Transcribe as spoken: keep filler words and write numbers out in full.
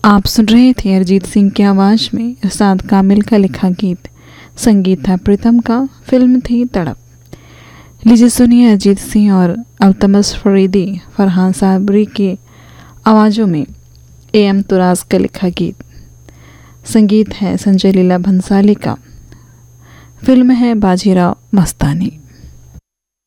आप सुन रहे थे अरिजीत सिंह की आवाज़ में इरशाद कामिल का लिखा गीत। संगीत था प्रीतम का, फिल्म थी तड़प। लीजिए सुनिए अरिजीत सिंह और अल्तमस फरीदी, फरहान साबरी की आवाज़ों में ए एम तुराज का लिखा गीत। संगीत है संजय लीला भंसाली का, फिल्म है बाजीराव मस्तानी।